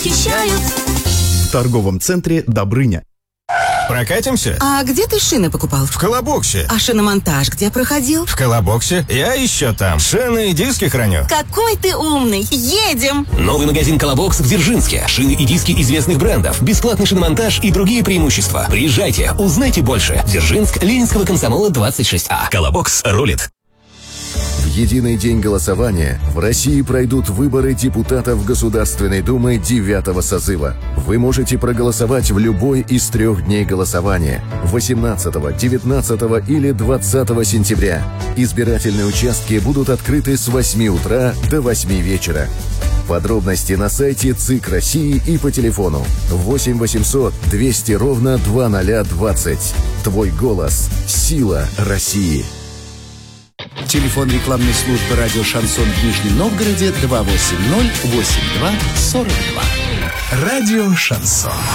Хищают. В торговом центре «Добрыня». Прокатимся? А где ты шины покупал? В Колобоксе. А шиномонтаж где проходил? В Колобоксе. Я еще там. Шины и диски храню. Какой ты умный! Едем! Новый магазин «Колобокс» в Дзержинске. Шины и диски известных брендов, бесплатный шиномонтаж и другие преимущества. Приезжайте, узнайте больше. Дзержинск, Ленинского комсомола, 26А. «Колобокс» рулит. В единый день голосования в России пройдут выборы депутатов Государственной Думы 9-го созыва. Вы можете проголосовать в любой из 3 дней голосования – 18, 19 или 20 сентября. Избирательные участки будут открыты с 8 утра до 8 вечера. Подробности на сайте ЦИК России и по телефону 8 800 200 ровно 2020. Твой голос – сила России. Телефон рекламной службы радио «Шансон» в Нижнем Новгороде 280-82-42. Радио «Шансон».